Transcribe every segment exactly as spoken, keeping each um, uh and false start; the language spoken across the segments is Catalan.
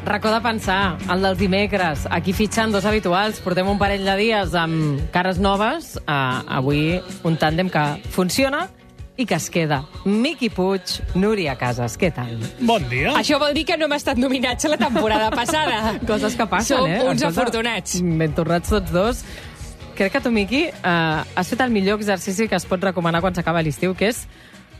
racó de pensar, el dels dimecres. Aquí fitxant dos habituals. Portem un parell de dies amb cares noves. Uh, avui un tàndem que funciona i que es queda. Miqui Puig, Núria Casas. Què tal? Bon dia. Això vol dir que no hem estat nominats a la temporada passada. Coses que passen, Som eh? uns Escolta, afortunats. Ben tornats tots dos. Crec que tu, Miqui, uh, has fet el millor exercici que es pot recomanar quan s'acaba l'estiu, que és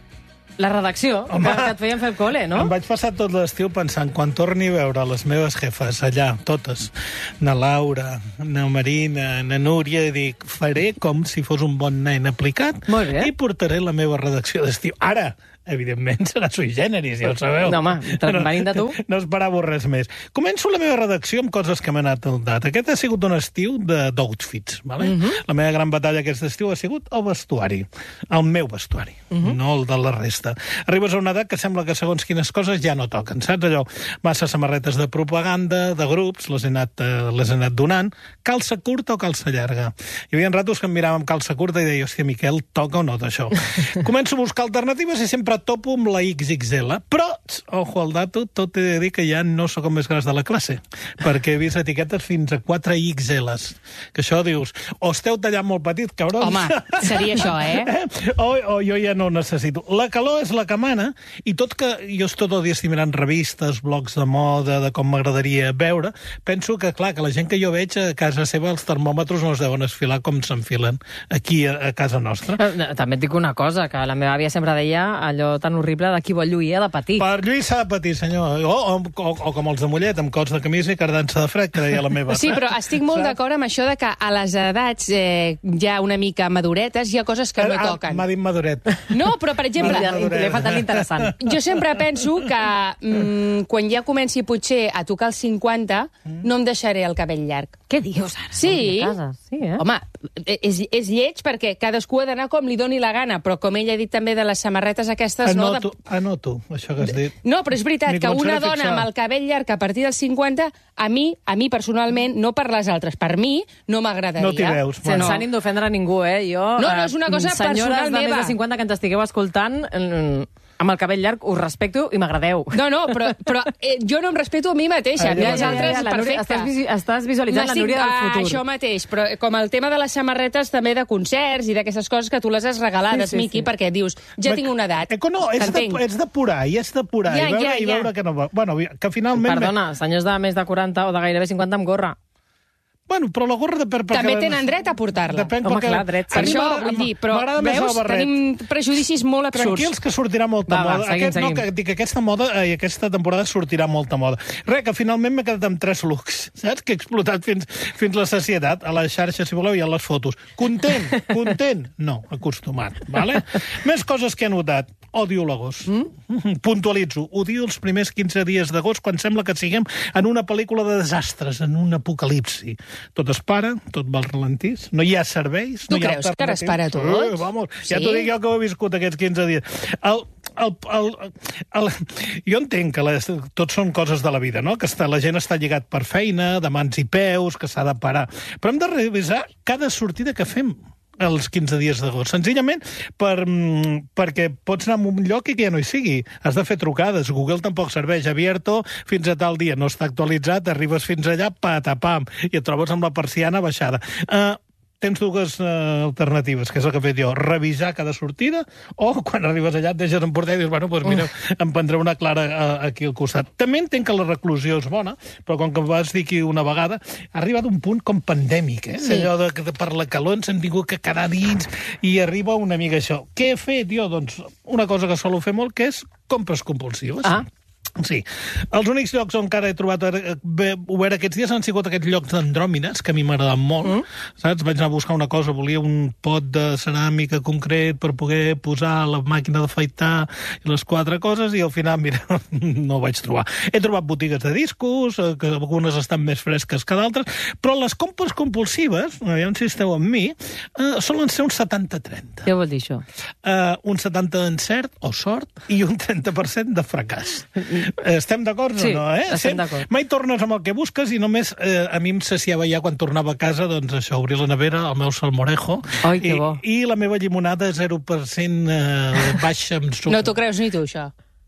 la redacció, Home, que, que et feien fer al col·le, no? Em vaig passar tot l'estiu pensant, quan torni a veure les meves jefes allà, totes, na Laura, na Marina, na Núria, i dic, faré com si fos un bon nen aplicat Molt bé. i portaré la meva redacció d'estiu. Ara, evidentment, serà sui generis, ja ho sabeu. No, home, venint de tu. No, no esperava res més. Començo la meva redacció amb coses que m'he anat adonar. Aquest ha sigut un estiu d'outfits, vale? Uh -huh. La meva gran batalla aquest estiu ha sigut el vestuari. El meu vestuari, uh -huh. no el de la resta. Arribes a una edat que sembla que segons quines coses ja no toquen, saps? Allò, massa samarretes de propaganda, de grups, les he anat, eh, les he anat donant. Calça curta o calça llarga? Hi havia ratos que em mirava amb calça curta i deia, hòstia, Miquel, toca o no d'això? Començo a buscar alternatives i sempre topo amb la ics ics ele, però, ojo al dato, tot he de dir que ja no sóc el més gras de la classe, perquè he vist etiquetes fins a quatre ics eles, que això dius, o esteu tallant molt petit, cabrons. Home, seria això, eh? O, o jo ja no ho necessito. La calor és la que mana, i tot que jo tot el dia estic mirant revistes, blogs de moda, de com m'agradaria veure, penso que, clar, que la gent que jo veig a casa seva, els termòmetres no es deuen esfilar com s'enfilen aquí a, a casa nostra. També et dic una cosa, que la meva àvia sempre deia allò tan horrible de qui vol lluir ha de patir. Per lluir s'ha de patir, senyor. O, o, o, o com els de Mollet, amb cots de camisa i cardança de fred, que deia la meva. Sí, però estic molt d'acord amb això de que a les edats eh, ja una mica maduretes hi ha coses que no Ah, toquen. m'ha dit maduret. No, però, per exemple, Maduret. Li ha faltat l'interessant. jo sempre penso que mm, quan ja comenci potser a tocar els cinquanta, no em deixaré el cabell llarg. Què dius ara? Sí. Casa? Sí, eh? Home, és, és lleig perquè cadascú ha d'anar com li doni la gana, però com ell ha dit també de les samarretes aquestes... Anoto, no, de... anoto, això que has dit. no, però és veritat M'hi que començaré una a dona fixar. amb el cabell llarg a partir dels cinquanta, a mi, a mi personalment, no per les altres, per mi, no m'agradaria. No t'hi veus. Sense Bueno. ànim d'ofendre ningú, eh? Jo, No, no, és una cosa eh, senyores personal de més meva. de cinquanta que ens estigueu escoltant, eh, amb el cabell llarg us respecto i m'agradeu. No, no, però, però eh, jo no em respeto a mi mateixa. Ah, Ja, ja, ja, ja, altres, ja, la Núria- perfecte. estàs visi- estàs visualitzant la N'estic- Núria del ah, futur. Això mateix, però com el tema de les samarretes també de concerts i d'aquestes coses que tu les has regalades, Sí, sí, Miqui, sí. perquè dius, ja tinc una edat. Eh, que no, ets de- T'entenc. ets d'apurar, i ets d'apurar, Ja, i veure, ja, i ja. veure que no va. Bueno, que finalment... Perdona, senyors de més de quaranta o de gairebé cinquanta amb gorra. Bueno, però la gorra depèn... perquè- També tenen dret a portar-la. Depèn Home, perquè... clar, dret, sí. A Per mi això, m'agrada- vull dir, però m'agrada més el veus, barret. tenim prejudicis molt absurds. Tranquils, que sortirà molta Va, va, moda. seguim, Aquest, no, seguim. que, dic que aquesta moda eh, i aquesta temporada sortirà molta moda. Res, que finalment m'he quedat amb tres looks, saps? Que he explotat fins, fins la sacietat. A les xarxes, si voleu, hi ha les fotos. Content, content? No, acostumat, vale? Més coses que he notat. Odio l'agost. Mm? Puntualitzo. Odio els primers quinze dies d'agost quan sembla que siguem en una pel·lícula de desastres, en un apocalipsi. Tot es para, tot va al ralentís, no hi ha serveis, Tu no hi ha creus que ara es para tot? Eh, vamos, ja Sí? t'ho dic jo que ho he viscut aquests quinze dies. El, el, el, el, jo entenc que les, tot són coses de la vida, no? Que està, la gent està lligat per feina, de mans i peus, que s'ha de parar. Però hem de revisar cada sortida que fem els quinze dies d'agost. Senzillament per, mm, perquè pots anar a un lloc i que ja no hi sigui. Has de fer trucades. Google tampoc serveix. Abierto fins a tal dia. No està actualitzat, arribes fins allà, patapam, i et trobes amb la persiana baixada. Uh, tens dues uh, alternatives, que és el que he fet jo. Revisar cada sortida, o quan arribes allà et deixes emportar i dius, bueno, doncs mira, em prendré una clara uh, aquí al costat. També entenc que la reclusió és bona, però com que em vas dir aquí una vegada, ha arribat un punt com pandèmic, eh? Sí. Allò de que per la calor ens hem tingut que quedar dins i arriba una mica això. Què he fet jo? Doncs una cosa que solo fer molt, que és compres compulsives. Ah. Sí. Els únics llocs on encara he trobat eh, bé, obert aquests dies han sigut aquests llocs d'andròmines, que a mi m'agraden molt, mm. saps? Vaig anar a buscar una cosa, volia un pot de ceràmica concret per poder posar la màquina d'afaitar i les quatre coses, i al final, mira, no ho vaig trobar. He trobat botigues de discos, eh, que algunes estan més fresques que d'altres, però les compres compulsives, aviam si esteu amb mi, eh, solen ser un setanta trenta. Què vol dir això? Uh, un setanta d'encert o sort i un trenta per cent de fracàs. Estem d'acord Sí, o no, eh? estem Sem- d'acord. Mai tornes amb el que busques i només eh, a mi em saciava ja quan tornava a casa, doncs això, obrir la nevera, el meu salmorejo, Ai, que i, bo. i la meva llimonada zero per cent eh, baixa amb sucre. No t'ho creus ni tu, això.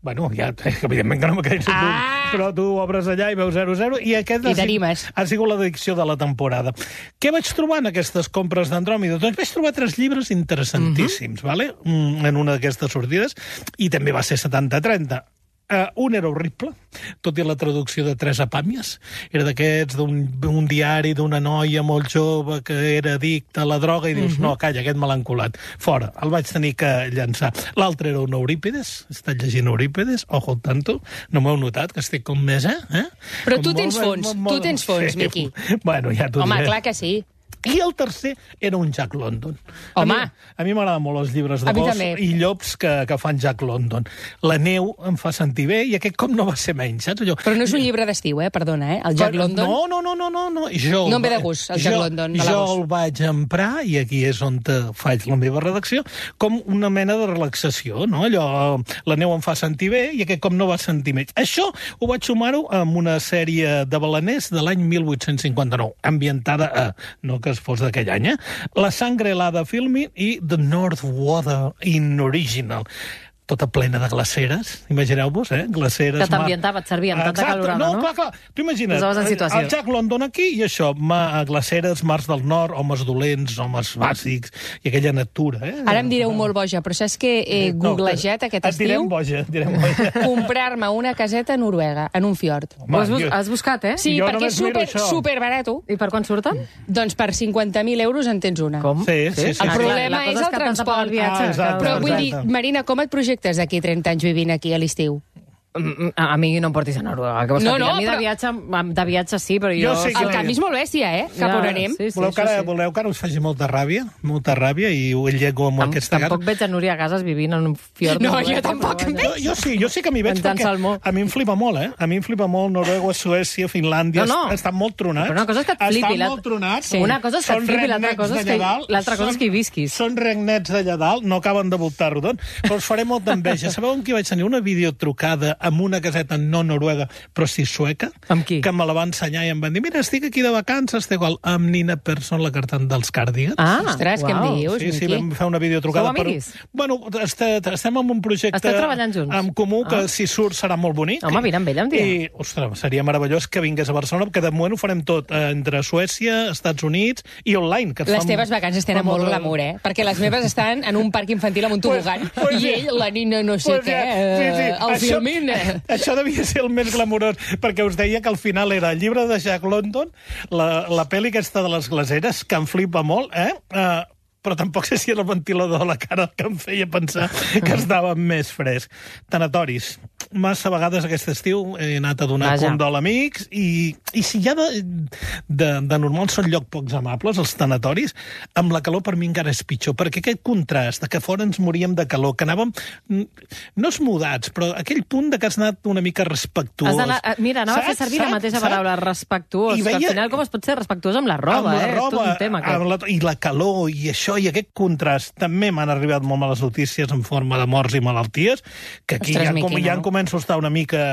Bueno, ja, evidentment que no m'acredito, Ah! però tu obres allà i veus zero zero, i aquest I ha, t'animes. sigut, ha sigut l'addició de la temporada. Què vaig trobar en aquestes compres d'Andròmeda? Doncs vaig trobar tres llibres interessantíssims, uh -huh. vale? en una d'aquestes sortides, i també va ser setanta trenta. Uh, un era horrible, tot i la traducció de Teresa Pàmies. Era d'aquests d'un diari d'una noia molt jove que era addicta a la droga i dius, uh -huh. no, calla, aquest me l'han colat. Fora, el vaig tenir que llançar. L'altre era un Eurípides, he estat llegint Eurípides, ojo al tanto, no m'heu notat que estic com més, eh? eh? Però Com tu molt tens més, fons, molt, tu molt... tens fons, Sí. Miqui. Bueno, ja t'ho Home, diré. clar que sí. I el tercer era un Jack London. Home. A mi, a mi m'agraden molt els llibres de A mi gos també. i llops que, que fan Jack London. La neu em fa sentir bé i aquest cop no va ser menys, saps allò? Però no és un llibre d'estiu, eh? Perdona, eh? El Jack London. No, no, no, no, no. no. Jo No em ve va- de gust, el Jack jo, London, de la Jo gust. el vaig emprar, i aquí és on te faig la meva redacció, com una mena de relaxació, no? Allò, la neu em fa sentir bé i aquest cop no va sentir menys. Això ho vaig sumar-ho amb una sèrie de baleners de l'any mil vuit-cents cinquanta-nou, ambientada a, no que es fos d'aquell any, eh? La sangre helada filmi i The North Water in Original. Tota plena de glaceres, imagineu-vos, eh? Glaceres... Que t'ambientava, et servia amb tanta Exacte. calorada, no? No, clar, clar. Tu imagina't, Posaves en situació. el Jack London aquí i això, ma, glaceres, mars del nord, homes dolents, homes bàsics, i aquella natura, eh? Ara em direu molt boja, però saps que he googlejat aquest et direm estiu boja, et direm boja. comprar-me una caseta a Noruega, en un fiord. Ho has, bus jo- has buscat, eh? Sí, Jo perquè només és miro super, això. super barato. I per quan surten? Doncs per cinquanta mil euros en tens una. Com? Sí, sí, sí. El Ah, problema la cosa és el que t'has de pagar transport. el viatge. Ah, exacte. Però vull dir, Exacte. Marina, com et projectes d'aquí trenta anys vivint aquí a l'estiu? Mm, A, a mi no em portis a Noruega. Que vols No, que et digui? no, a mi de però- viatge, de viatge sí, però jo... Jo sí que- El canvi és molt bèstia, eh? Cap Ja, on anem. sí, sí, Voleu, que això ara, sí. voleu que ara us faci molta ràbia? Molta ràbia, i ho llego amb Tam aquesta tampoc gana. veig a Núria Casas vivint en un fiord. No, noruec, jo eh, tampoc però em vaja. Jo, jo sí, jo sí que m'hi veig, Menjant perquè salmó. a mi em flipa molt, eh? A mi em flipa molt Noruega, Suècia, Finlàndia, No, no. estan molt tronats. Però una cosa és que et flipi, Estan l'altra- molt tronats. Sí. Una cosa és que et Són flipi, l'altra regnets cosa és d'allà que- dalt. l'altra cosa és Són- que hi visquis. Són regnets d'allà dalt, no acaben de voltar rodon, però us faré molta enveja. Sabeu amb qui vaig tenir una videotrucada amb una caseta no noruega, però sí sueca? Amb qui? Que me la va ensenyar i em van dir, mira, estic aquí de vacances, estic igual, amb Nina Persson, la cantant dels Cardigans. Ah, Ostres, què em uau. dius, Sí, sí, Miqui? vam fer una videotrucada. Sou amiguis? Bueno, este, estem en un projecte... Esteu treballant junts? En comú, que Ah. si surt serà molt bonic. Home, vine amb ella un dia. I, ostres, seria meravellós que vingués a Barcelona, perquè de moment ho farem tot, eh, entre Suècia, Estats Units i online. Que et Les fa- teves vacances tenen fa molt de- glamour, eh? Perquè les meves estan en un parc infantil amb un tobogan. Pues- pues I sí. ell, la nina no sé Pues què, ja, eh, el Això- filmin... eh. Això devia ser el més glamurós, perquè us deia que al final era el llibre de Jack London, la, la pel·li aquesta de les glaceres, que em flipa molt, eh? Uh, però tampoc sé si era el ventilador a la cara el que em feia pensar que estava més fresc. Tanatoris. Massa vegades aquest estiu he anat a donar Vaja. condol a amics, i, i si ja de, de, de normal són lloc pocs amables, els tanatoris, amb la calor per mi encara és pitjor, perquè aquest contrast de que fora ens moríem de calor, que anàvem, mm, no esmudats, però aquell punt de que has anat una mica respectuós. Has d'anar- eh, mira, anava a fer Saps? servir la Saps? mateixa Saps? paraula, respectuós. I Que veia- al final com es pot ser respectuós amb la roba, amb la eh? roba, És tot un tema, amb aquest. la, i la calor, i això, i aquest contrast. També m'han arribat molt males notícies en forma de morts i malalties, que aquí Ostres, ja, Miqui, com, ja no? en començo a estar una mica...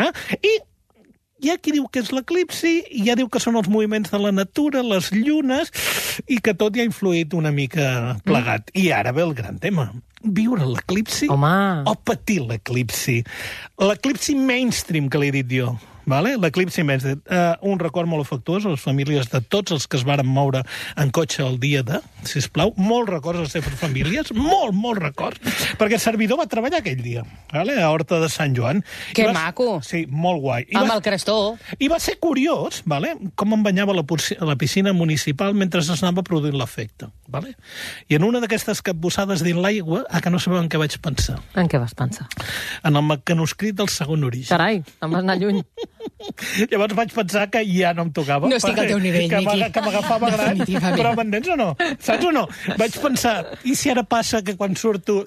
I hi ha qui diu que és l'eclipsi, i ja diu que són els moviments de la natura, les llunes, i que tot hi ha influït una mica plegat. I ara ve el gran tema. Viure l'eclipsi Home. o patir l'eclipsi. L'eclipsi mainstream, que l'he dit jo. Vale? L'eclipsi mainstream. Uh, un record molt afectuós a les famílies de tots els que es varen moure en cotxe el dia de, sisplau. Molts records a les seves famílies, molt, molts records, perquè el servidor va treballar aquell dia, vale? A Horta de Sant Joan. Que I va, maco. Sí, molt guai. I Amb va, el crestó. I va ser curiós, vale? Com em banyava la, piscina, la piscina municipal mentre s'anava produint l'efecte. Vale? I en una d'aquestes capbussades dins l'aigua, a que no sabeu en què vaig pensar. En què vas pensar? En el mecanoscrit del segon origen. Carai, em vas anar lluny. Llavors vaig pensar que ja no em tocava. No estic al teu nivell, que m'aga- Miqui. Que m'agafava gran. Definitivament. Però m'entens o no? Saps o no? Vaig pensar, i si ara passa que quan surto...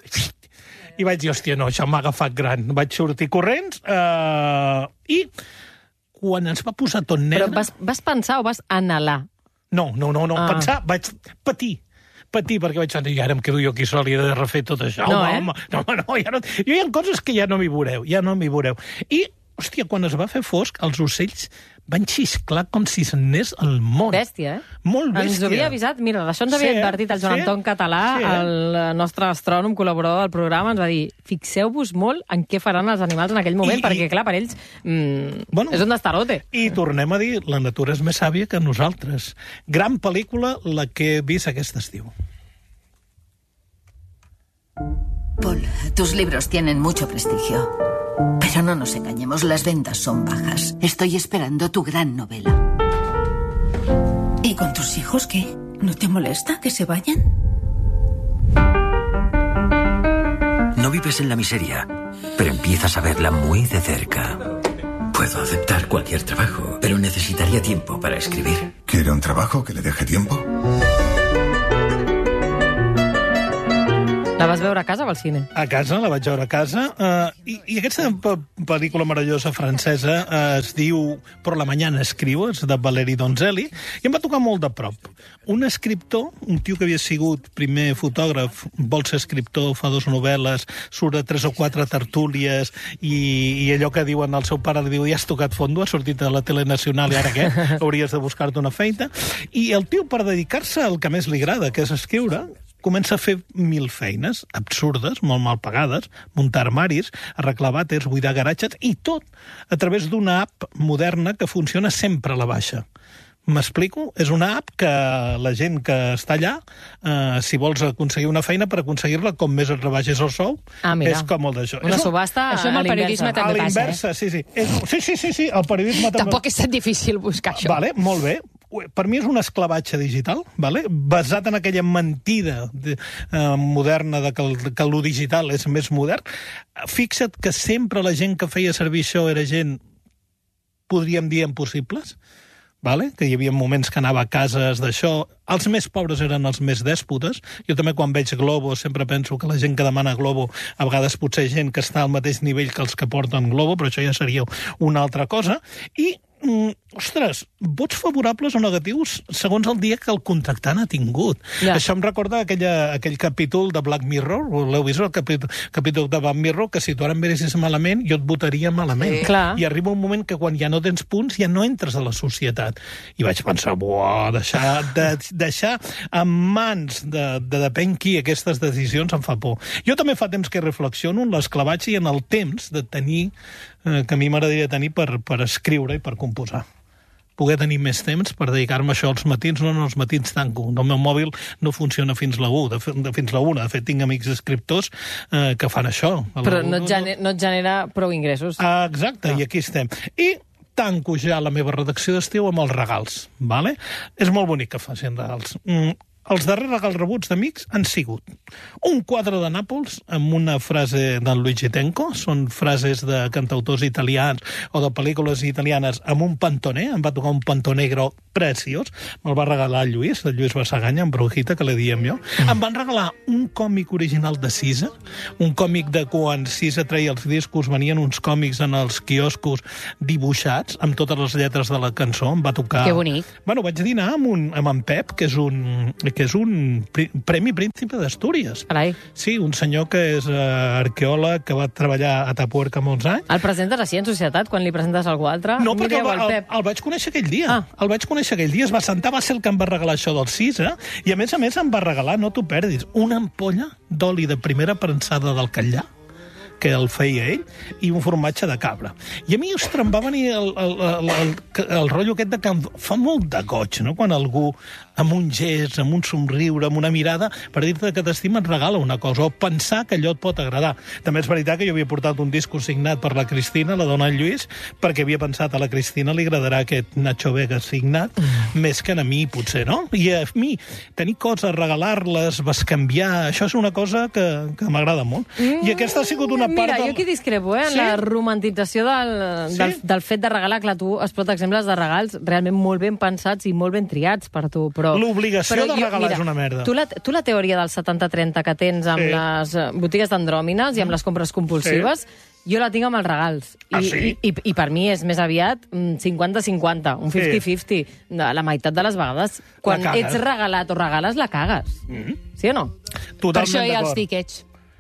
I vaig dir, hòstia, no, això m'ha agafat gran. Vaig sortir corrents, eh, i quan ens va posar tot negre... Però vas, vas pensar o vas anhelar? No, no, no, no Ah. pensar, vaig patir. patir, perquè vaig dir, ara em quedo jo aquí sol i he de refer tot això. No, home, eh? home, no, home, no, ja no... Jo hi ha coses que ja no m'hi veureu, ja no m'hi veureu. I hòstia, quan es va fer fosc, els ocells van xisclar com si s'anés al món. Bèstia, eh? Molt bèstia. Ens ho havia avisat, mira, d'això ens havia Sí, eh? advertit el Joan Sí. Anton Català, Sí, eh? el nostre astrònom col·laborador del programa, ens va dir, fixeu-vos molt en què faran els animals en aquell moment, I- perquè, i- clar, per ells mm, Bueno. és un destarote. I tornem a dir, la natura és més sàvia que nosaltres. Gran pel·lícula, la que he vist aquest estiu. Paul, tus libros tienen mucho prestigio. Pero no nos engañemos, las ventas son bajas. Estoy esperando tu gran novela. ¿Y con tus hijos qué? ¿No te molesta que se vayan? No vives en la miseria, pero empiezas a verla muy de cerca. Puedo aceptar cualquier trabajo, pero necesitaría tiempo para escribir. ¿Quiere un trabajo que le deje tiempo? La vas veure a casa o al cine? A casa, la vaig veure a casa. Uh, i, I aquesta pel·lícula meravellosa francesa uh, es diu Por la mañana escribo, és de Valérie Donzelli, i em va tocar molt de prop. Un escriptor, un tio que havia sigut primer fotògraf, vol ser escriptor, fa dos novel·les, surt a tres o quatre tertúlies, i, i allò que diuen al seu pare, li diu, ja has tocat fondo, has sortit a la tele nacional i ara què? Hauries de buscar-te una feina. I el tio, per dedicar-se al que més li agrada, que és escriure, comença a fer mil feines absurdes, molt mal pagades, muntar armaris, arreglar vàters, buidar garatges, i tot a través d'una app moderna que funciona sempre a la baixa. M'explico? És una app que la gent que està allà, eh, si vols aconseguir una feina, per aconseguir-la, com més et rebaixes el sou, Ah, mira. és com el d'això. Una És un- subhasta Això amb a el periodisme l'inversa. també A passa, l'inversa, sí, sí. És, sí, sí, sí, sí, el periodisme també... Tampoc és tan difícil buscar això. Vale, molt bé. Per mi és un esclavatge digital, vale? Basat en aquella mentida de, eh, moderna de que, el, que lo digital és més modern. Fixa't que sempre la gent que feia servir això era gent, podríem dir, impossibles, vale? Que hi havia moments que anava a cases d'això. Els més pobres eren els més dèspotes. Jo també, quan veig Globo, sempre penso que la gent que demana Globo a vegades potser gent que està al mateix nivell que els que porten Globo, però això ja seria una altra cosa. I Mm, ostres, vots favorables o negatius segons el dia que el contractant ha tingut. Ja. Això em recorda aquella, aquell capítol de Black Mirror, l'heu vist, el capítol, capítol de Black Mirror, que si tu ara em veressis malament, jo et votaria malament. Sí. Clar. I arriba un moment que quan ja no tens punts, ja no entres a la societat. I vaig pensar, buah, deixar, de, deixar en mans de, de depèn qui aquestes decisions em fa por. Jo també fa temps que reflexiono en l'esclavatge i en el temps de tenir, eh, que a mi m'agradaria tenir per, per escriure i per composar. Poder tenir més temps per dedicar-me a això als matins, no, no, els matins tanco. El meu mòbil no funciona fins la u, de, de, fins la una. De fet, tinc amics escriptors eh, que fan això. A la Però u, no et, genera, no et genera prou ingressos. Ah, exacte, no. I aquí estem. I tanco ja la meva redacció d'estiu amb els regals, vale? És molt bonic que facin regals. Mm, els darrers regals rebuts d'amics han sigut un quadre de Nàpols amb una frase d'en Luigi Tenco, són frases de cantautors italians o de pel·lícules italianes, amb un pantoner, em va tocar un pantoner groc preciós, me'l va regalar el Lluís, el Lluís Bassaganya, en Brujita, que li diem jo. Em van regalar un còmic original de Sisa, un còmic de quan Sisa treia els discos, venien uns còmics en els quioscos dibuixats, amb totes les lletres de la cançó, em va tocar... Que bonic. Bueno, vaig dinar amb, un, amb en Pep, que és un, que és un pri, Premi Príncipe d'Astúries. Carai. Sí, un senyor que és uh, arqueòleg, que va treballar a Tapuerca molts anys. El presentes així en societat, quan li presentes a algú altre? No, perquè el, Mireu, el, Pep. el vaig conèixer aquell dia. Ah. El vaig conèixer aquell dia, es va sentar, va ser el que em va regalar això del Sisa, i a més a més em va regalar, no t'ho perdis, una ampolla d'oli de primera prensada del Catllà, que el feia ell, i un formatge de cabra. I a mi, ostres, em va venir el, el, el, el, el rotllo aquest de que em fa molt de goig, no?, quan algú, amb un gest, amb un somriure, amb una mirada, per dir-te que t'estima et regala una cosa, o pensar que allò et pot agradar. També és veritat que jo havia portat un disco signat per la Cristina, la dona en Lluís, perquè havia pensat a la Cristina li agradarà aquest Nacho Vega signat, mm. més que a mi, potser, no? I a mi, tenir coses, regalar-les, bescanviar, això és una cosa que, que m'agrada molt. Mm. I aquesta ha sigut una part... Mira, del... jo aquí discrepo, eh? Sí? La romantització del, Sí? del, del fet de regalar. Clar, tu has posat exemples de regals realment molt ben pensats i molt ben triats per tu, però... L'obligació però de regalar és una merda. Tu la, tu la teoria del setanta trenta que tens amb Sí. les eh, botigues d'andròmines i amb les compres compulsives, jo la tinc amb els regals. I, Ah, sí? i, i, I per mi és més aviat mm, cinquanta cinquanta, un Sí. cinquanta cinquanta. La meitat de les vegades, quan cagues. ets regalat o regales, la cagues. Mm. Sí o no? Per Totalment això hi ha els d'acord. tiquets.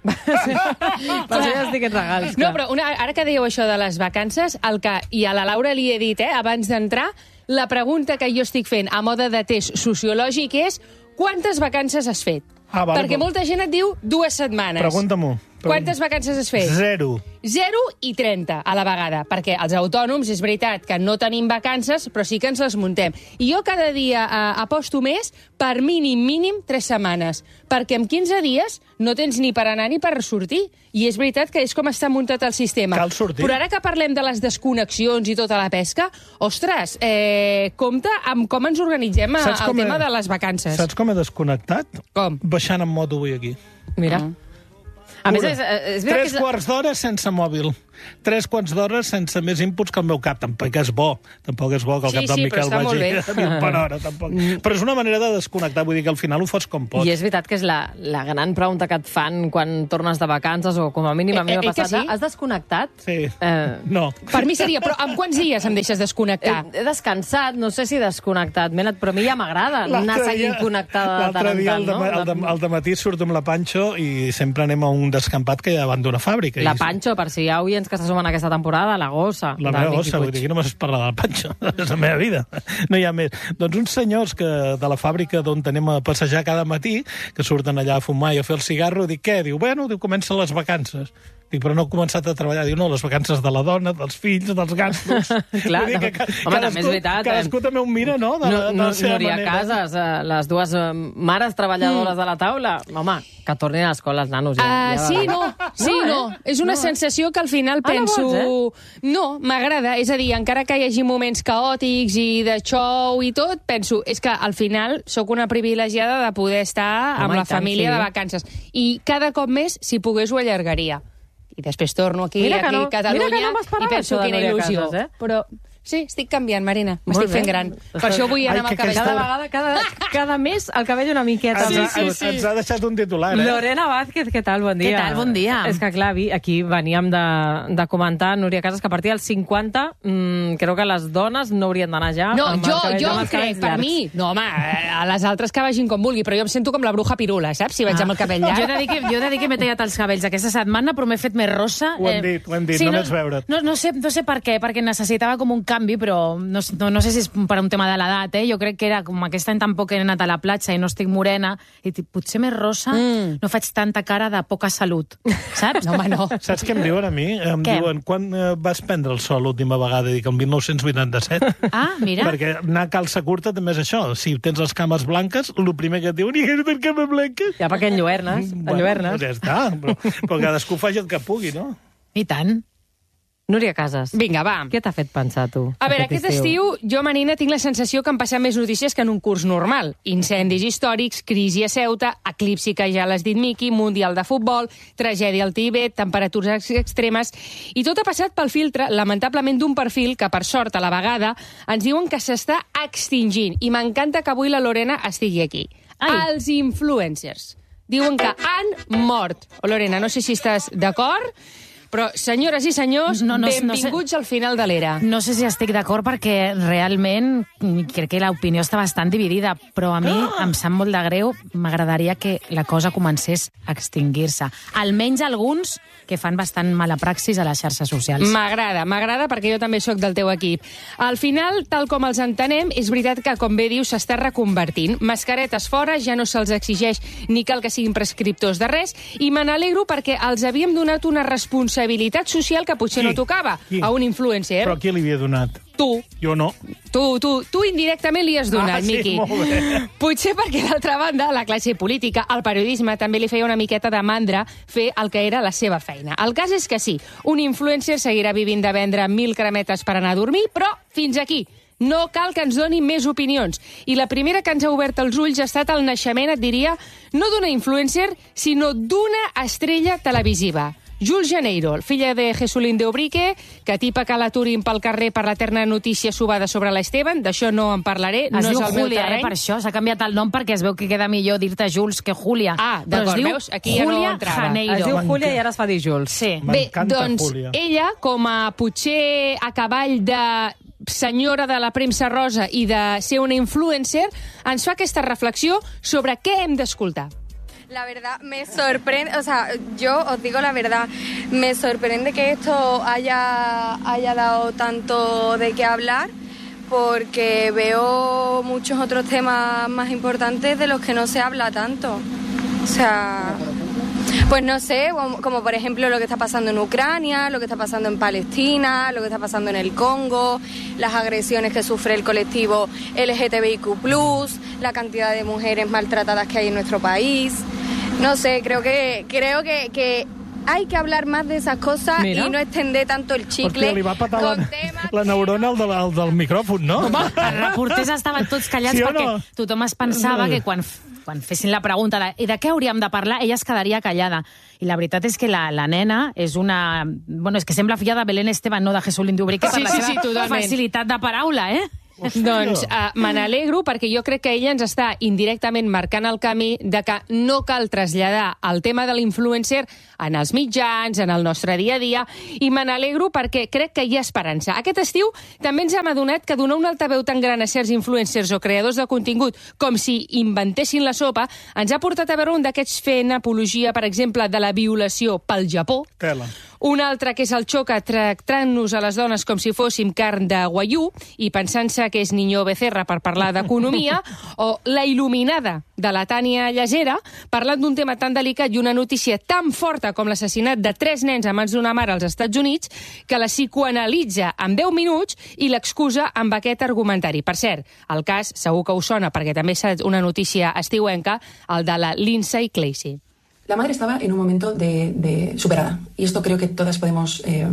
Per això ja estic en regals. No, però una, ara que dèieu això de les vacances, el que, i a la Laura li he dit, eh, abans d'entrar, la pregunta que jo estic fent a mode de test sociològic és quantes vacances has fet? Ah, vale, Perquè però- molta gent et diu dues setmanes. Pregunta-m'ho. Quantes vacances has fet? Zero. zero i trenta a la vegada, perquè els autònoms és veritat que no tenim vacances, però sí que ens les muntem. I jo cada dia eh, aposto més per mínim, mínim, tres setmanes, perquè en quinze dies no tens ni per anar ni per sortir. I és veritat que és com està muntat el sistema. Cal sortir. Però ara que parlem de les desconnexions i tota la pesca, ostres, eh, compte amb com ens organitzem a, el tema he, de les vacances. Saps com he desconnectat? Com? Baixant en moto avui aquí. Mira. Mm. A més, és, és veritat Tres que és... quarts d'hora sense mòbil. Tres quarts d'hora sense més inputs que el meu cap. Tampoc és bo. Tampoc és bo que el Sí, cap del sí, però Miquel està molt vagi bé. a mil per hora. Tampoc. Però és una manera de desconnectar. Vull dir que al final ho fas com pots. I és veritat que és la, la gran pregunta que et fan quan tornes de vacances, o com a mínim a mi Eh, m'ha eh, que passat. sí? Has desconnectat? Sí. Eh, No. Per mi seria, però amb quants dies em deixes desconnectar? He, he descansat, no sé si desconnectat, Melat, però a mi ja m'agrada anar seguint connectada de tant L'altre en dia, tant, al, no? de, al, de, al dematí surto amb la Panxo i sempre anem a un descampat que hi ha davant d'una fàbrica. La I- Panxo, per si hi ha oients que se sumen aquesta temporada, la gossa. La de meva Miqui gossa, vull Puig. dir que només es parla de la Panxo. És la meva vida. No hi ha més. Doncs uns senyors que de la fàbrica d'on anem a passejar cada matí, que surten allà a fumar i a fer el cigarro, dic, què? Diu, bueno, diu, comencen les vacances. Dic, però no he començat a treballar. Diu, no, les vacances de la dona, dels fills, dels gastos. Clar, Vull dir que no. ca- Home, també és veritat, Cadascú eh? també ho mira, no? De, No, de no, la seva Núria manera. Casas, eh, les dues eh, mares treballadores de la taula. Home, que tornin a l'escola els nanos. Ja, Uh, ja sí, no, sí, No, no. eh? És una No, eh? sensació que al final Ah, no penso... vols, No, m'agrada. És a dir, encara que hi hagi moments caòtics i de xou i tot, penso, és que al final sóc una privilegiada de poder estar Home, amb i la tant, família sí. de vacances. I cada cop més, si pogués, ho allargaria. I després torno aquí, Mira que aquí no- a Catalunya, mira que no m'esperava i penso això de quina Núria il·lusió. Casas, eh? Però sí, estic canviant, Marina. Molt M'estic bé. fent gran. Per això vull anar Ai, amb que el cabell aquesta- Cada curt. vegada, cada, cada mes, el cabell una miqueta. Ens, més ha, curt. ens, ens ha deixat un titular, eh? Lorena Vázquez, què tal? Bon dia. Què tal? Bon dia. És que, clar, vi- aquí veníem de, de comentar, Núria Casas, que a partir dels cinquanta mmm, crec que les dones no haurien d'anar ja No, amb el jo, cabell, jo amb em els crec, cabells per llargs. mi. No, home, a les altres que vagin com vulgui, però jo em sento com la bruja pirula, saps? Si vaig amb el cabell llarg. Jo he de dir que, jo he de dir que m'he tallat els cabells aquesta setmana, però m'he fet més rossa. Ho hem dit, ho hem dit, només veure't. No, no, sé, no sé per què, perquè necessitava com un canvi, però no, no, no sé si és per un tema de l'edat, eh? Jo crec que era com aquest any tampoc he anat a la platja i no estic morena, i dic, potser més rossa mm. no faig tanta cara de poca salut, saps? No, home, no. Saps què em diuen a mi? Em Què? diuen, quan eh, vas prendre el sol l'última vegada? Dic, el dinou vuitanta-set. Ah, mira. Perquè anar a calça curta també és això. Si tens les cames blanques, el primer que et diuen, i que tens cames blanques? Ja perquè enlluernes, enlluernes. Doncs ja està. Però, però cadascú faci el que pugui, no? I tant. Núria Casas, Vinga, va. què t'ha fet pensar, tu? A veure, aquest estiu, jo, Marina, tinc la sensació que em passen més notícies que en un curs normal. Incendis històrics, crisi a Ceuta, eclipsi que ja l'has dit, Miqui, Mundial de Futbol, tragèdia al Tibet, temperatures extremes... I tot ha passat pel filtre, lamentablement, d'un perfil que, per sort, a la vegada, ens diuen que s'està extingint. I m'encanta que avui la Lorena estigui aquí. Ai. Els influencers. Diuen que han mort. Oh, Lorena, no sé si estàs d'acord, però, senyores i senyors, No, no, no sé- benvinguts al final de l'era. No sé si estic d'acord perquè realment crec que l'opinió està bastant dividida, però a mi em sap molt de greu, m'agradaria que la cosa comencés a extingir-se. Almenys alguns que fan bastant mala praxis a les xarxes socials. M'agrada, m'agrada perquè jo també sóc del teu equip. Al final, tal com els entenem, és veritat que, com bé dius, s'està reconvertint. Mascaretes fora, ja no se'ls exigeix ni cal que siguin prescriptors de res, i me n'alegro perquè els havíem donat una responsabilitat social que potser Qui? no tocava Qui? a un influencer. Però qui li havia donat? Tu. Jo no. Tu, tu, tu indirectament li has donat, Ah, sí, Miqui. molt bé. Potser perquè, d'altra banda, la classe política, el periodisme, també li feia una miqueta de mandra fer el que era la seva feina. El cas és que sí, un influencer seguirà vivint de vendre mil cremetes per anar a dormir, però fins aquí. No cal que ens doni més opinions. I la primera que ens ha obert els ulls ha estat el naixement, et diria, no d'una influencer, sinó d'una estrella televisiva. Jules Janeiro, filla de Jesulín de Ubrique, que tipa que l'aturin pel carrer per l'eterna notícia subada sobre l'Esteban, d'això no en parlaré, no Es és diu el meu Júlia, eh, terreny. per això. S'ha canviat el nom perquè es veu que queda millor dir-te Jules que Júlia. Ah, Però es d'acord, diu veus? Aquí ja no Júlia entrava. Janeiro. Es diu Júlia i ara es fa dir Jules. Sí. Bé, M'encanta, doncs, Júlia. ella, com a potser a cavall de senyora de la premsa rosa i de ser una influencer, ens fa aquesta reflexió sobre què hem d'escoltar. La verdad, me sorprende, o sea, yo os digo la verdad, me sorprende que esto haya, haya dado tanto de qué hablar, porque veo muchos otros temas más importantes de los que no se habla tanto. O sea, pues no sé, como, como por ejemplo lo que está pasando en Ucrania, lo que está pasando en Palestina, lo que está pasando en el Congo, las agresiones que sufre el colectivo L G T B I Q plus, la cantidad de mujeres maltratadas que hay en nuestro país. No sé, creo que creo que, que hay que hablar más de esas cosas. Mira. I no extender tanto el xicle. Hòstia, li va patar la, temes... la neurona al, de, al del micròfon, no? Home, els reporters estaven tots callats no? perquè tothom es pensava que quan, quan fessin la pregunta de, i de què hauríem de parlar, ella es quedaria callada. I la veritat és que la, la nena és una... Bueno, és que sembla filla de Belén Esteban, no de Jesús Lindubrique, sí, per sí, la seva sí, facilitat de paraula, eh? Hòstia. Doncs uh, me n'alegro perquè jo crec que ella ens està indirectament marcant el camí de que no cal traslladar el tema de l'influencer en els mitjans, en el nostre dia a dia, i me n'alegro perquè crec que hi ha esperança. Aquest estiu també ens hem adonat que donar un altaveu tan gran a certs influencers o creadors de contingut com si inventessin la sopa ens ha portat a veure un d'aquests fent apologia, per exemple, de la violació pel Japó. Tela. Un altre que és el xoca tractant-nos a les dones com si fóssim carn de guaiú i pensant-se que és Niño Becerra per parlar d'economia, o la il·luminada de la Tània Llegera parlant d'un tema tan delicat i una notícia tan forta com l'assassinat de tres nens a mans d'una mare als Estats Units que la psicoanalitza en deu minuts i l'excusa amb aquest argumentari. Per cert, el cas segur que us sona perquè també és una notícia estiuenca, el de la Lindsay Clacy. La madre estaba en un momento de, de superada. Y esto creo que todas podemos... Eh,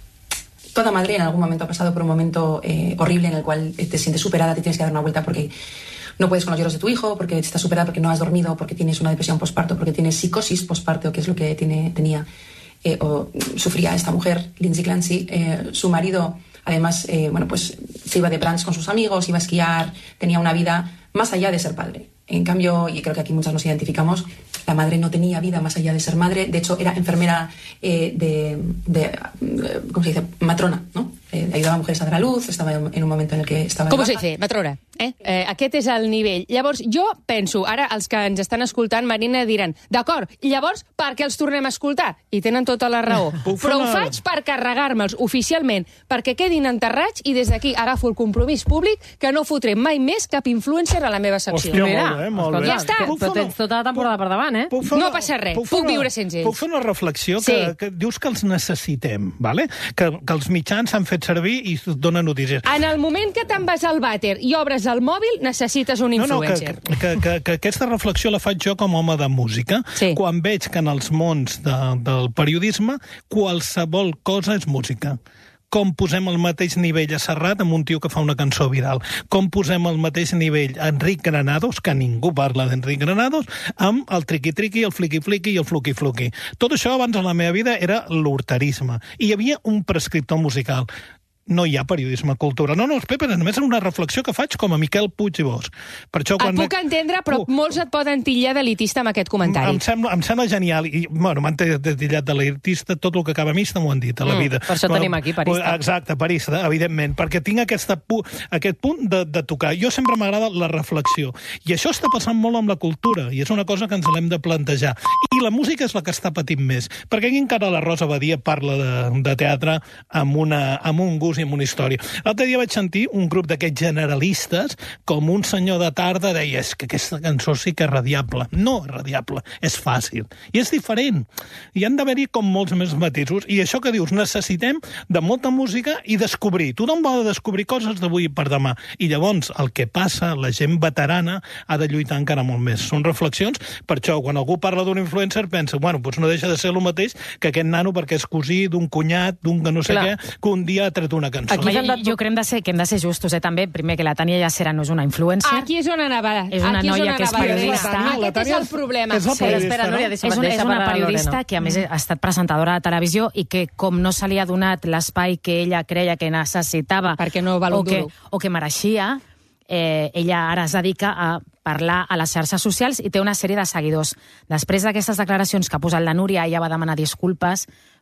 toda madre en algún momento ha pasado por un momento eh, horrible en el cual te sientes superada, te tienes que dar una vuelta porque no puedes con los lloros de tu hijo, porque estás superada, porque no has dormido, porque tienes una depresión postparto, porque tienes psicosis postparto, que es lo que tiene, tenía eh, o sufría esta mujer, Lindsay Clancy. Eh, su marido, además, eh, bueno, pues se iba de brunch con sus amigos, iba a esquiar, tenía una vida más allá de ser padre. En cambio, y creo que aquí muchas nos identificamos, la madre no tenía vida más allá de ser madre. De hecho, era enfermera eh, de, de, ¿cómo se dice? Matrona, ¿no? Eh, ayudava a mujeres a dar a luz, estava en un moment en el que estava... Com se dice? Matrona. Eh? Eh, aquest és el nivell. Llavors, jo penso, ara els que ens estan escoltant, Marina, diran, d'acord, llavors, per què els tornem a escoltar? I tenen tota la raó. Però ho faig per carregar-me'ls oficialment, perquè quedin enterrats i des d'aquí agafo el compromís públic que no fotré mai més cap influencer a la meva secció. Hòstia, molt bé, molt bé. Ja està. Però tens tota la temporada per davant, eh? No passa res, puc viure sense ells. Puc fer una reflexió que, sí. que dius que els necessitem, vale? que, que els mitjans s'han fet servir i donen notícies. En el moment que te'n vas al vàter i obres el mòbil, necessites un influencer. No, no, que, que, que, que aquesta reflexió la faig jo com a home de música, sí. quan veig que en els mons de, del periodisme qualsevol cosa és música. Com posem al mateix nivell a Serrat amb un tio que fa una cançó viral. Com posem al mateix nivell a Enric Granados, que ningú parla d'Enric Granados, amb el triqui-triqui, el fliqui-fliqui i el fluqui-fluqui. Tot això abans a la meva vida era l'horterisme. I hi havia un prescriptor musical. No hi ha periodisme cultural. No, no, Pepe, només és una reflexió que faig com a Miquel Puig i Bosch. Per això, quan et puc entendre, però uh, molts et poden titllar d'elitista amb aquest comentari. Em sembla, em sembla genial. I, bueno, m'han titllat d'elitista, tot el que acaba mista m'ho han dit a la vida. Mm, per això però, tenim aquí, parista. Exacte, parista, evidentment, perquè tinc aquesta, aquest punt de, de tocar. Jo sempre m'agrada la reflexió. I això està passant molt amb la cultura, i és una cosa que ens l'hem de plantejar. I la música és la que està patint més. Perquè aquí encara la Rosa Badia parla de, de teatre amb, una, amb un gust i amb una història. L'altre dia vaig sentir un grup d'aquests generalistes com un senyor de tarda deia és que aquesta cançó sí que és radiable. No és radiable, és fàcil. I és diferent. Hi han d'haver-hi com molts més matisos. I això que dius, necessitem de molta música i descobrir. Tothom va descobrir coses d'avui per demà. I llavors el que passa, la gent veterana ha de lluitar encara molt més. Són reflexions. Per això, quan algú parla d'un influencer, pensa, bueno, doncs no deixa de ser el mateix que aquest nano perquè és cosí d'un cunyat, d'un que no sé Clar. què, que un dia ha tret una cançó. Aquí Home, jo crec que, que hem de ser justos, eh, també. Primer, que la Tània Llacera no és una influencer. Aquí és on anava. És una Aquí noia és que és periodista. Aquest és el problema. És, sí, espera, Núria, és, un, és una periodista que, a més, ha estat presentadora de televisió i que, com no se li ha donat l'espai que ella creia que necessitava perquè no val o, que, duro. o que mereixia, eh, ella ara es dedica a parlar a les xarxes socials i té una sèrie de seguidors. Després d'aquestes declaracions que ha posat la Núria, ella va demanar disculpes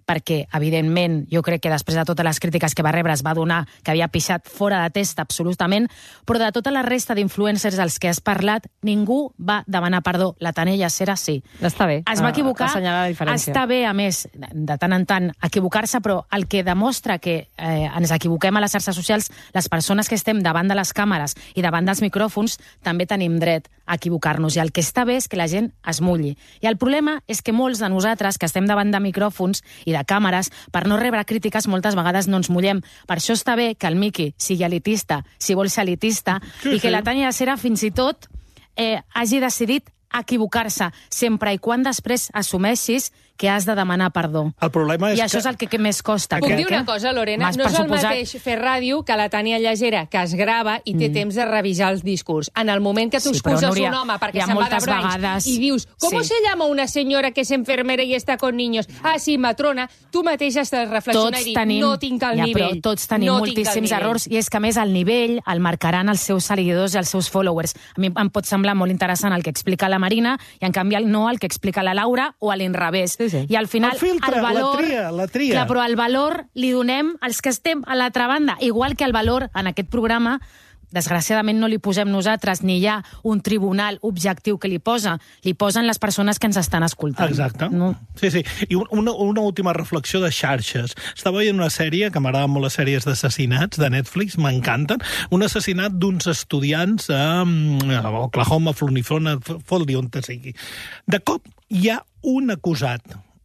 perquè, evidentment, jo crec que després de totes les crítiques que va rebre es va donar que havia pixat fora de test absolutament, però de tota la resta d'influencers als que has parlat, ningú va demanar perdó. La Tània Llacera sí. Està bé. Es va equivocar. Assenyalar la diferència. Està bé, a més, de tant en tant, equivocar-se, però el que demostra que eh, ens equivoquem a les xarxes socials, les persones que estem davant de les càmeres i davant dels micròfons, també tenim dret a equivocar-nos. I el que està bé és que la gent es mulli. I el problema és que molts de nosaltres que estem davant de micròfons i de càmeres, per no rebre crítiques, moltes vegades no ens mullem. Per això està bé que el Miqui sigui elitista, si vol ser elitista, sí, i que sí. La Tània Llacera fins i tot eh, hagi decidit equivocar-se, sempre i quan després assumeixis que has de demanar perdó. El problema és I això que... és el que, que més costa. Puc crec, dir una eh? cosa, Lorena? Mas, No per és el suposat- mateix fer ràdio que la Tània Llacera, que es grava i té Mm. temps de revisar el discurs. En el moment que tu Sí, sí, però, excuses Núria, un home hi perquè ha se'n va de moltes branys vegades- i dius, ¿cómo Sí. se llama una señora que es enfermera i està con niños? Ah, sí, matrona. Tu mateixa has de reflexionar Tots i dir, tenim, no tinc el ja, nivell. Però tots tenim no tinc el moltíssims nivell. errors, i és que, a més, el nivell el marcaran els seus seguidors i els seus followers. A mi em pot semblar molt interessant el que explica la Marina i, en canvi, el no el que explica la Laura o a l'inrevés. Sí, sí. I al final, El filtre, el valor... la tria, la tria. Clar, però el valor li donem als que estem a l'altra banda. Igual que el valor en aquest programa, desgraciadament no li posem nosaltres, ni hi ha un tribunal objectiu que li posa. Li posen les persones que ens estan escoltant. Exacte. No? Sí, sí. I un- una, una última reflexió de xarxes. Estava veient una sèrie, que m'agraden molt les sèries d'assassinats, de Netflix, m'encanten, un assassinat d'uns estudiants a, a Oklahoma, Floriflona, Foldi, on te sigui. De cop hi ha un acusat.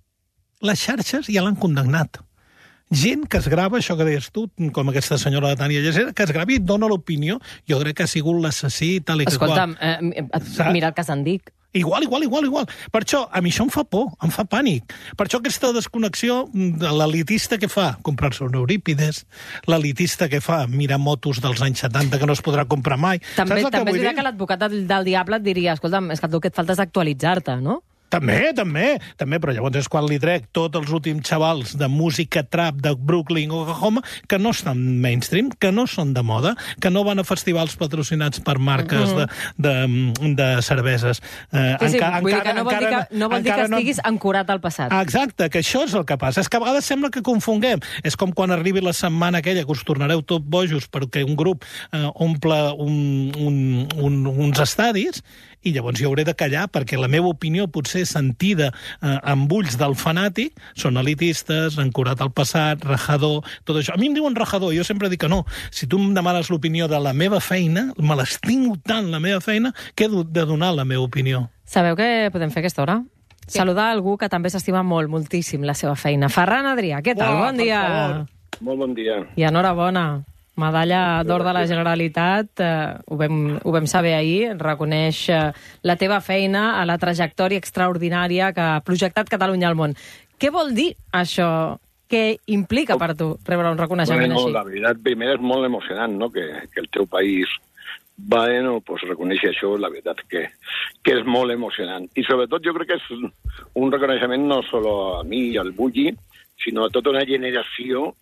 Les xarxes ja l'han condemnat. Gent que es grava, això que deies tu, com aquesta senyora de Tània Llacera, que es grava i dona l'opinió. Jo crec que ha sigut l'assassí, tal i que Escolta'm, qual. eh, Saps? mira el cas en Dic. Igual, igual, igual, igual. Per això, a mi això em fa por, em fa pànic. Per això aquesta desconnexió de l'elitista que fa comprar-se un Eurípides, l'elitista que fa mirar motos dels anys setanta que no es podrà comprar mai. També, Saps el també és vull veritat dir? que l'advocat del, del diable et diria, escolta'm, és que el que et falta és actualitzar-te, no? També, també, també, però llavors és quan li trec tots els últims xavals de música trap de Brooklyn o Oklahoma que no estan mainstream, que no són de moda, que no van a festivals patrocinats per marques Mhm. de, de, de cerveses. Eh, Sí, sí, enca- vull dir encara- que no vol dir encara que, no vol dir que encara no- estiguis ancorat al passat. Exacte, que això és el que passa. És que a vegades sembla que confonguem. És com quan arribi la setmana aquella que us tornareu tot bojos perquè un grup eh, omple un, un, un, uns estadis i llavors jo hauré de callar perquè la meva opinió potser sentida eh, amb ulls del fanàtic són elitistes, ancorat al passat, rajador, tot això. A mi em diuen rajador, jo sempre dic que no. Si tu em demanes l'opinió de la meva feina, me l'estimo tant, la meva feina, que he de donar la meva opinió. Sabeu què podem fer a aquesta hora? Sí. Saludar algú que també s'estima molt, moltíssim, la seva feina. Ferran Adrià, què tal? Uah, bon per dia. favor. Molt bon dia. I enhorabona. Medalla d'or de la Generalitat, eh, ho, vam, ho vam saber ahir, reconeix eh, la teva feina a la trajectòria extraordinària que ha projectat Catalunya al món. Què vol dir això? Què implica per tu rebre un reconeixement Bueno, així? la veritat, primer és molt emocionant, no?, que, que el teu país bueno, pues reconeixi això, la veritat que, que és molt emocionant. I sobretot jo crec que és un, un reconeixement no solo a mi i al Bulli, sinó a tota una generació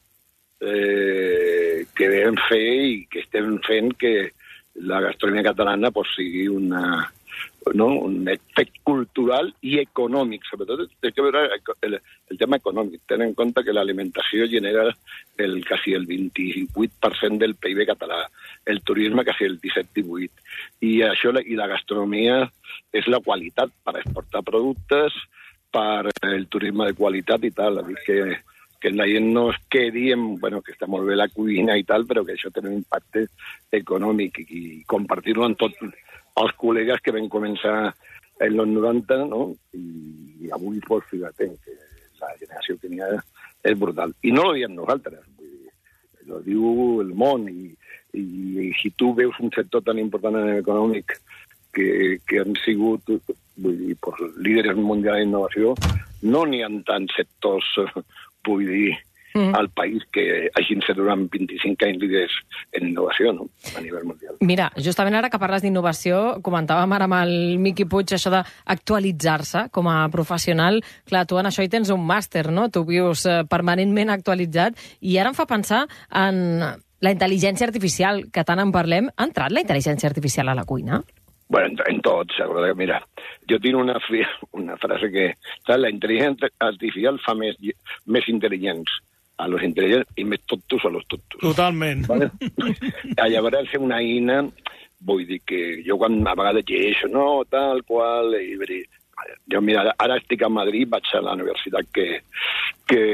eh, que vam fer i que estem fent que la gastronomia catalana pues, sigui una, no? un efecte cultural i econòmic. Sobretot té que veure el, el tema econòmic. Ten en compte que l'alimentació genera el, quasi el vint-i-vuit per cent del P I B català, el turisme quasi el disset divuit. I això i la gastronomia és la qualitat per exportar productes, per el turisme de qualitat i tal. A dir que que la gent no es quedi en, bueno, que està molt bé la cuina i tal, però que això té un impacte econòmic i, i compartir-lo amb tots els col·legues que van començar en els noranta, no? I, i avui, pues, fíjate, que la generació que n'hi ha és brutal. I no ho diem nosaltres, vull dir, ho diu el món, i, i, i si tu veus un sector tan important en econòmic que, que han sigut, vull dir, pues, líderes mundials d'innovació, no n'hi ha tants sectors, vull dir, mm. al país que hagin set durant vint-i-cinc anys líders en innovació, no?, a nivell mundial. Mira, justament ara que parles d'innovació, comentàvem ara amb el Miqui Puig això d'actualitzar-se com a professional. Clar, tu en això hi tens un màster, no? Tu vius eh, permanentment actualitzat i ara em fa pensar en la intel·ligència artificial, que tant en parlem. Ha entrat la intel·ligència artificial a la cuina? Bueno, en, en tots, mira, jo tinc una, una frase que la intel·ligència artificial fa més, més intel·ligents a los intel·ligents i més tontos a los tontos. Totalment. Vale? Llavors, ser una eina, vull dir que jo quan a vegades llegeixo, no, tal qual, i dir, jo mira, ara estic a Madrid, vaig a la universitat que, que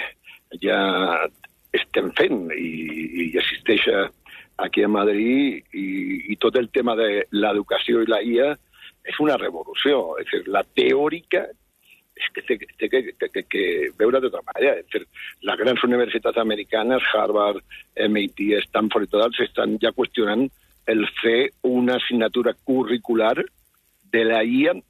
ja estem fent i, i existeix aquí a Madrid i, i tot el tema de l'educació i la I A és una revolució. És dir, la teòrica és que té, té que, que, que veure d'altra manera. És dir, les grans universitats americanes, Harvard, M I T, Stanford i tots, estan ja qüestionant el fer una assignatura curricular de la I A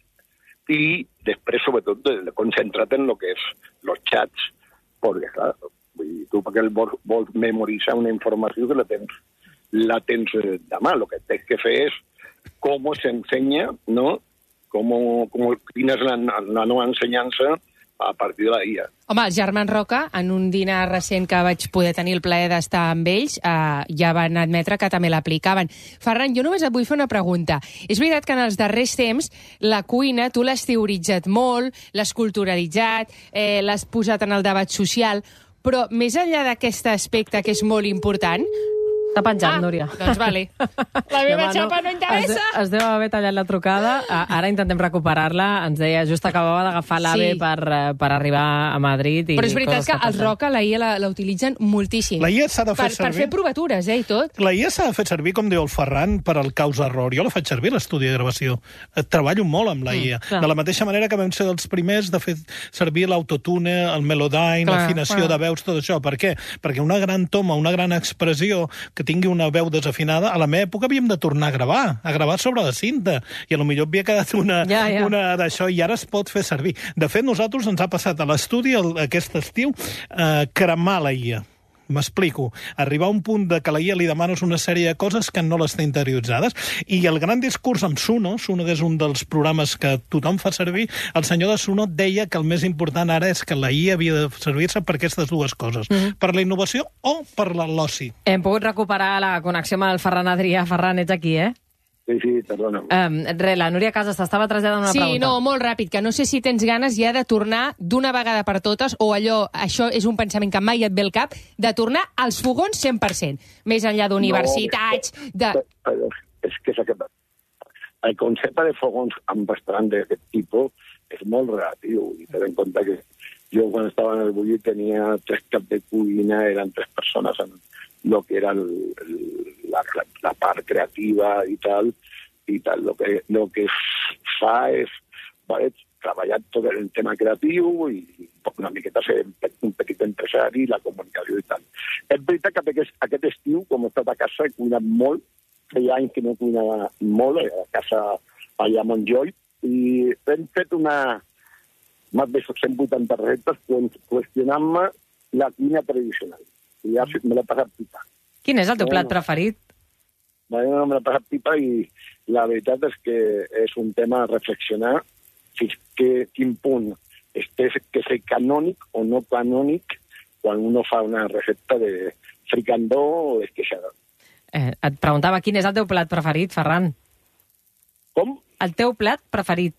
i després, sobretot, de concentrar-te en el que és els xats, perquè, clar, tu perquè vols, vols memoritzar una informació que la tens la tens demà. El que tens que fer és com s'ensenya, no? Com, com, quina és la, la nova ensenyança a partir de la I A. Home, els germans Roca, en un dinar recent que vaig poder tenir el plaer d'estar amb ells, eh, ja van admetre que també l'aplicaven. Ferran, jo només et vull fer una pregunta. És veritat que en els darrers temps la cuina tu l'has teoritzat molt, l'has culturalitzat, eh, l'has posat en el debat social, però més enllà d'aquest aspecte que és molt important... Està penjant, ah, Núria. Doncs vale. La meva no, xapa no interessa. Es, es deu haver tallat la trucada. Ara intentem recuperar-la. Ens deia, just acabava d'agafar l'AVE sí. per, per arribar a Madrid. I però és veritat que, que els Roca la I A la, la utilitzen moltíssim. La I A s'ha de fer per, servir... Per fer provatures, eh, i tot. La I A s'ha de fer servir, com diu el Ferran, per al causa-error. Jo la faig servir, l'estudi de gravació. Treballo molt amb la I A. Mm, de la mateixa manera que vam ser dels primers de fer servir l'autotune, el Melodyne, l'afinació de veus, tot això. Per què? Perquè una gran toma, una gran expressió que tingui una veu desafinada, a la meva època havíem de tornar a gravar, a gravar sobre la cinta, i a lo millor havia quedat una, ja, ja. una d'això, i ara es pot fer servir. De fet, nosaltres ens ha passat a l'estudi aquest estiu eh, cremar la I A. M'explico. Arribar a un punt de que la I A li demanes una sèrie de coses que no les té interioritzades. I el gran discurs amb Suno, Suno és un dels programes que tothom fa servir, el senyor de Suno deia que el més important ara és que la I A havia de servir-se per aquestes dues coses. Mm-hmm. Per la innovació o per l'oci. Hem pogut recuperar la connexió amb el Ferran Adrià. Ferran, ets aquí, eh? Sí, sí, perdona. Um, re, la Núria Casas t'estava traslladant una sí, pregunta. Sí, no, molt ràpid, que no sé si tens ganes ja de tornar d'una vegada per totes, o allò, això és un pensament que mai et ve al cap, de tornar als fogons cent per cent, més enllà d'universitats... No, de... és que és aquest... El concepte de fogons amb restaurant d'aquest tipus és molt relatiu, i ten en compte que jo quan estava en el Bulli tenia tres caps de cuina, eren tres persones en lo que era el, el, la, la part creativa i tal, i tal. Lo que, lo que fa és vale, treballar tot el tema creatiu i una miqueta ser un petit empresari, la comunicació i tal. És veritat que aquest, aquest estiu, com he estat a casa, he cuinat molt, feia anys que no cuinava molt, a casa allà a Montjoy, i hem fet una més de cent vuitanta receptes qüestionant-me la cuina tradicional. I ja me l'he passat pipa. Quin és el teu bueno, plat preferit? Bueno, me l'he passat pipa i la veritat és que és un tema a reflexionar fins que quin punt este que és canònic o no canònic quan uno fa una recepta de fricandó o d'esqueixada. Eh, et preguntava quin és el teu plat preferit, Ferran. Com? El teu plat preferit.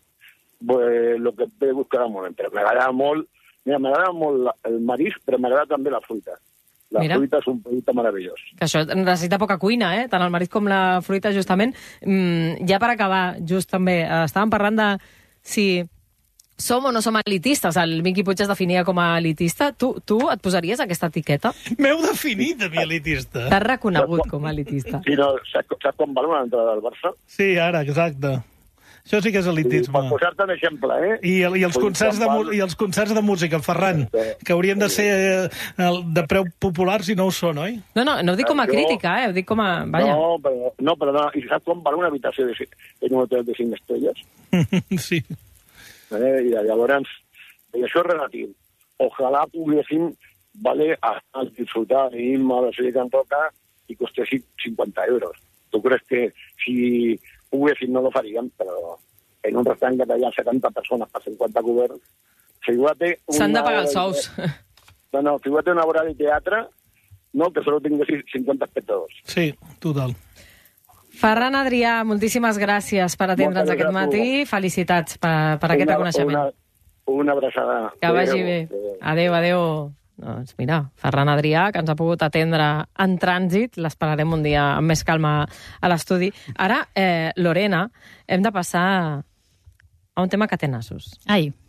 Pues lo que he buscat molt, però m'agrada molt, mira, m'agrada molt el marisc, però m'agrada també la fruita. La Mira. fruita és un producte meravellós. Que això necessita poca cuina, eh? Tant el marisc com la fruita, justament. Mm, ja per acabar, just també, estàvem parlant de si som o no som elitistes. El Miqui Puig es definia com a elitista. Tu, tu et posaries aquesta etiqueta? M'heu definit a mi elitista. T'has reconegut com a elitista. Sí, no, saps, saps quan val una entrada del Barça? Sí, ara, exacte. Això sí que és elitisme. Sí, per posar-te un exemple, eh? I, el, i, els concerts de, I els concerts de música, Ferran, que haurien de ser eh, de preu popular si no ho són, oi? No, no, no ho dic com a crítica, eh? Ho dic com a... Vaja. No, però, no, però no. I saps com val una habitació de, en un hotel de cinc estrelles? Sí. Eh, I llavors, i això és relatiu. Ojalà poguéssim, vale, a, a disfrutar d'Imma, de Sèrie Can Roca, i costessin cinquanta euros. Tu creus que si poguéssim no lo faríem, però en un restaurant que hi ha setanta persones per cinquanta coberts, figurate... S'han de pagar els sous. De... No, no, figurate una obra de teatre, no, que solo tinguessin cinquanta espectadors. Sí, total. Ferran Adrià, moltíssimes gràcies per atendre'ns aquest matí. Felicitats per, per aquest reconeixement. Una, una abraçada. Que vagi bé. Adéu, adéu. Doncs mira, Ferran Adrià, que ens ha pogut atendre en trànsit, l'esperarem un dia amb més calma a l'estudi. Ara, eh, Lorena, hem de passar a un tema que té nassos. Ai.